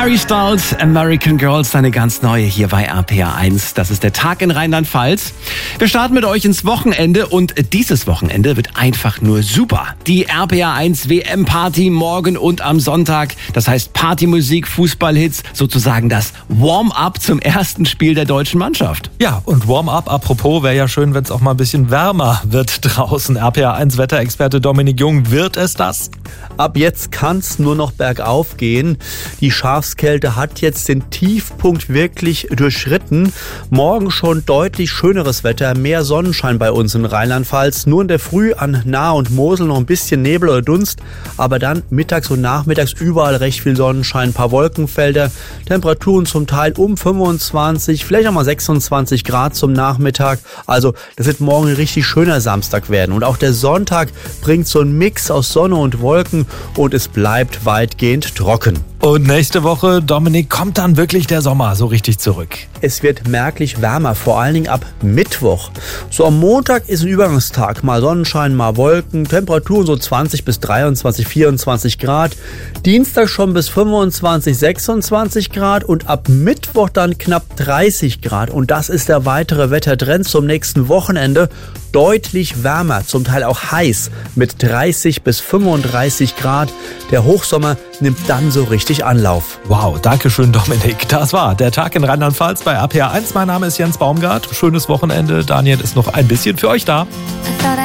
Harry Styles, American Girls, eine ganz neue hier bei RPR 1. Das ist der Tag in Rheinland-Pfalz. Wir starten mit euch ins Wochenende und dieses Wochenende wird einfach nur super. Die RPR 1 WM-Party morgen und am Sonntag. Das heißt Partymusik, Fußballhits, sozusagen das Warm-up zum ersten Spiel der deutschen Mannschaft. Ja, und Warm-up, apropos, wäre ja schön, wenn es auch mal ein bisschen wärmer wird draußen. RPR 1 Wetterexperte Dominik Jung, wird es das? Ab jetzt kann es nur noch bergauf gehen. Die Schafskälte hat jetzt den Tiefpunkt wirklich durchschritten. Morgen schon deutlich schöneres Wetter, mehr Sonnenschein bei uns in Rheinland-Pfalz. Nur in der Früh an Nahe und Mosel noch ein bisschen Nebel oder Dunst, aber dann mittags und nachmittags überall recht viel Sonnenschein, ein paar Wolkenfelder, Temperaturen zum Teil um 25, vielleicht auch mal 26 Grad zum Nachmittag. Also das wird morgen ein richtig schöner Samstag werden. Und auch der Sonntag bringt so einen Mix aus Sonne und Wolken und es bleibt weitgehend trocken. Und nächste Woche, Dominik, kommt dann wirklich der Sommer so richtig zurück? Es wird merklich wärmer, vor allen Dingen ab Mittwoch. So am Montag ist ein Übergangstag, mal Sonnenschein, mal Wolken, Temperaturen so 20 bis 23, 24 Grad. Dienstag schon bis 25, 26 Grad und ab Mittwoch dann knapp 30 Grad. Und das ist der weitere Wettertrend zum nächsten Wochenende. Deutlich wärmer, zum Teil auch heiß mit 30 bis 35 Grad. Der Hochsommer nimmt dann so richtig Anlauf. Wow, danke schön, Dominik. Das war der Tag in Rheinland-Pfalz bei RPR 1. Mein Name ist Jens Baumgart. Schönes Wochenende. Daniel ist noch ein bisschen für euch da.